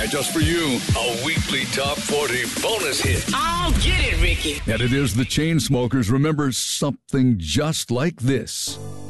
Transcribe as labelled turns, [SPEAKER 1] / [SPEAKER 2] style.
[SPEAKER 1] just for you, a weekly top 40 bonus hit.
[SPEAKER 2] I'll get it, Ricky.
[SPEAKER 1] And it is the Chainsmokers. Remember something just like this.